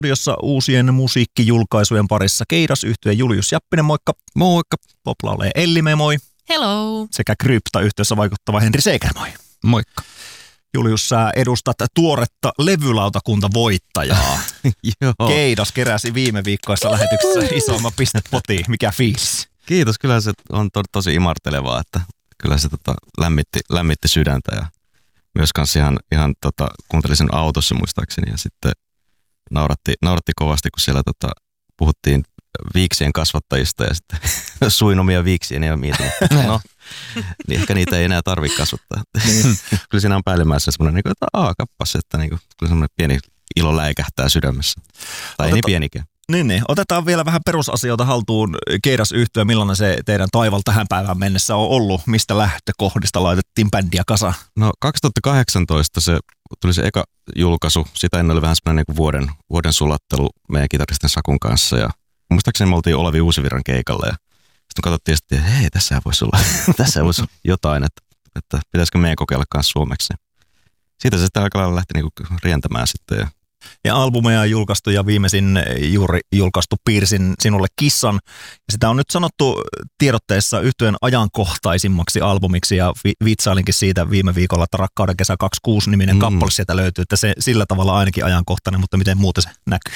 Studiossa uusien musiikkijulkaisujen parissa Keidas-yhtye Julius Jäppinen, moikka. Moikka. Pop-lauleja Elli, moi. Hello. Sekä Krypta-yhtyeessä vaikuttava Henri Seeker, moi. Moikka. Julius, sä edustat tuoretta levylautakuntavoittajaa. Joo. Keidas keräsi viime viikkoissa lähetyksessä isomman pistepotiin. Mikä fiilis? Kiitos, kyllä se on tosi imartelevaa, että kyllä se lämmitti sydäntä ja myös kanssa ihan kuuntelin sen autossa muistaakseni ja sitten nauratti kovasti, kun siellä puhuttiin viiksien kasvattajista ja sitten suin omia viiksiä ja mietin, että niin ehkä niitä ei enää tarvitse kasvattaa. Kyllä siinä on päällimmäisenä semmoinen, että kappas, että kyllä semmoinen pieni ilo läikähtää sydämessä. Tai ei niin pienikään. Niin. Otetaan vielä vähän perusasioita haltuun. Keidas-yhtye, millainen se teidän taival tähän päivään mennessä on ollut? Mistä lähtökohdista laitettiin bändiä kasaan? No 2018 se tuli se eka julkaisu. Sitä ennen oli vähän semmoinen niin vuoden sulattelu meidän kitaristin Sakun kanssa. Ja muistaakseni me oltiin Olavi Uusivirran keikalla ja sitten katsottiin, että hei, tässä voisi olla jotain, että pitäisikö meidän kokeilla kanssa suomeksi. Siitä se sitten aika lailla lähti niin kuin rientämään sitten. Ja albumeja on julkaistu ja viimeisin juuri julkaistu Piirsin sinulle kissan. Ja sitä on nyt sanottu tiedotteessa yhtyeen ajankohtaisimmaksi albumiksi ja vitsailinkin siitä viime viikolla, että Rakkauden kesä 26-niminen kappale sieltä löytyy, että se sillä tavalla ainakin ajankohtainen, mutta miten muuten se näkyy?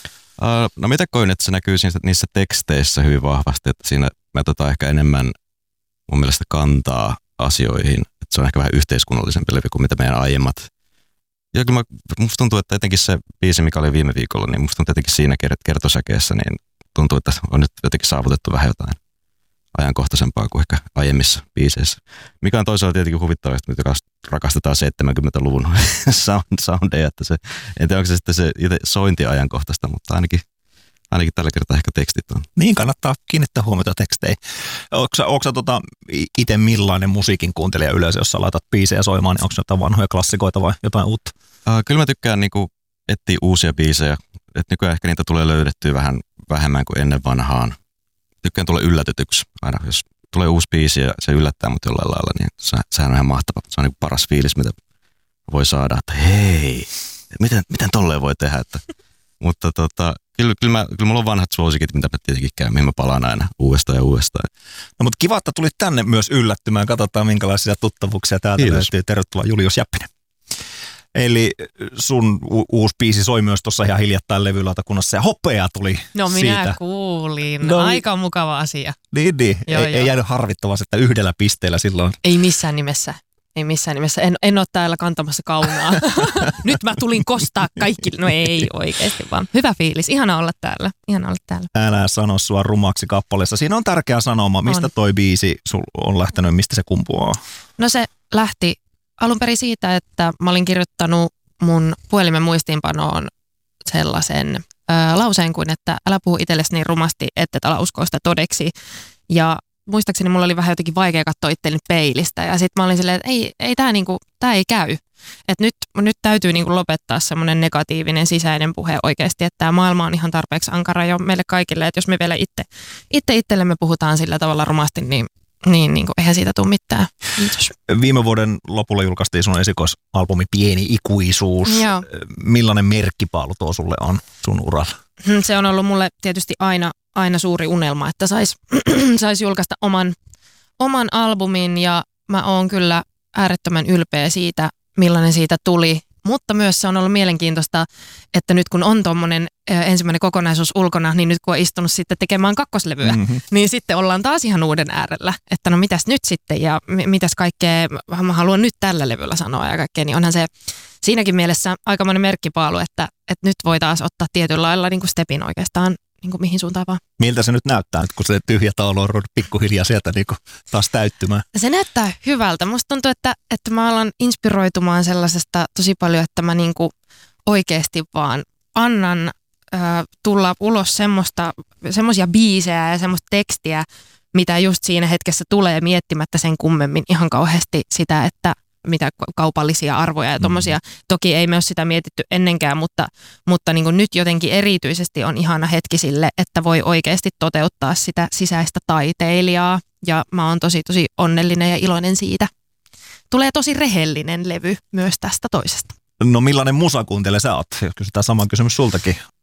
No mitä koin, että se näkyy niissä teksteissä hyvin vahvasti, että siinä me ehkä enemmän mun mielestä kantaa asioihin, että se on ehkä vähän yhteiskunnallisempi levy kuin mitä meidän aiemmat. Ja kyllä musta tuntuu, että etenkin se biisi, mikä oli viime viikolla, niin musta tuntuu etenkin siinä kertosäkeessä, niin tuntuu, että on nyt jotenkin saavutettu vähän jotain ajankohtaisempaa kuin ehkä aiemmissa biiseissä. Mikä on toisaalta tietenkin huvittavaa, että rakastetaan 70-luvun soundeja, että se, en tiedä onko se sitten se itse sointi ajankohtaista, mutta ainakin tällä kertaa ehkä tekstit on. Niin, kannattaa kiinnittää huomiota teksteihin. Onko sä itse millainen musiikin kuuntelija yleensä, jos sä laitat biisejä soimaan, niin onko se jotain vanhoja klassikoita vai jotain uutta? Kyllä mä tykkään etsiä uusia biisejä. Että nykyään ehkä niitä tulee löydettyä vähän vähemmän kuin ennen vanhaan. Tykkään tulla yllätetyksi aina, jos tulee uusi biisi ja se yllättää mut jollain lailla, niin sehän on ihan mahtava. Se on niin paras fiilis, mitä voi saada, että hei, miten tolleen voi tehdä, mutta Kyllä mulla on vanhat suosikit, mitä mä tietenkin käyn, mihin mä palaan aina uudestaan ja uudestaan. No mutta kiva, että tulit tänne myös yllättymään. Katsotaan, minkälaisia tuttavuuksia täältä löytyy. Tervetuloa Julius Jäppinen. Eli sun uusi biisi soi myös tuossa ihan hiljattain levylautakunnassa ja hopeaa tuli No minä siitä. kuulin. No, aika mukava asia. Niin. Ei jäänyt harvittavasti, että yhdellä pisteellä silloin. Ei missään nimessä. En ole täällä kantamassa kaunaa. Nyt mä tulin kostaa kaikki. No ei oikeasti vaan. Hyvä fiilis. Ihana olla täällä. Älä sano sua rumaksi kappaleessa. Siinä on tärkeä sanoma. Mistä toi biisi sul on lähtenyt, mistä se kumpuaa? No se lähti alun perin siitä, että mä olin kirjoittanut mun puhelimen muistiinpanoon sellaisen lauseen kuin, että älä puhu itsellesi niin rumasti, että älä usko sitä todeksi. Ja muistaakseni mulla oli vähän jotenkin vaikea katsoa itselleni peilistä ja sitten mä olin silleen, että ei tää ei käy. Että nyt täytyy niinku lopettaa semmoinen negatiivinen sisäinen puhe oikeasti, että tämä maailma on ihan tarpeeksi ankara jo meille kaikille, että jos me vielä itsellemme puhutaan sillä tavalla rumasti, niin eihän siitä tule mitään. Kiitos. Viime vuoden lopulla julkaistiin sun esikoisalbumi Pieni ikuisuus. Joo. Millainen merkkipaalu tuo sulle on sun uralla? Se on ollut mulle tietysti aina suuri unelma, että sais julkaista oman albumin ja mä oon kyllä äärettömän ylpeä siitä, millainen siitä tuli. Mutta myös se on ollut mielenkiintoista, että nyt kun on tommonen ensimmäinen kokonaisuus ulkona, niin nyt kun on istunut sitten tekemään kakkoslevyä, niin sitten ollaan taas ihan uuden äärellä. Että no mitäs nyt sitten ja mitäs kaikkea mä haluan nyt tällä levyllä sanoa ja kaikkea, niin onhan se siinäkin mielessä aikamoinen merkkipaalu, että nyt voi taas ottaa tietyllä lailla niin kuin stepin oikeastaan niin kuin mihin suuntaan vaan. Miltä se nyt näyttää, nyt kun se tyhjä taulu on pikkuhiljaa sieltä niin kuin taas täyttymään? Se näyttää hyvältä. Musta tuntuu, että mä alan inspiroitumaan sellaisesta tosi paljon, että mä niin kuin oikeasti vaan annan tulla ulos semmoisia biisejä ja semmoista tekstiä, mitä just siinä hetkessä tulee miettimättä sen kummemmin ihan kauheasti sitä, että mitä kaupallisia arvoja ja tommosia. Toki ei me ole sitä mietitty ennenkään, mutta niin kuin nyt jotenkin erityisesti on ihana hetki sille, että voi oikeasti toteuttaa sitä sisäistä taiteilijaa ja mä oon tosi tosi onnellinen ja iloinen siitä. Tulee tosi rehellinen levy myös tästä toisesta. No millainen musakuuntelija sä oot? Kysytään sama kysymys sultakin.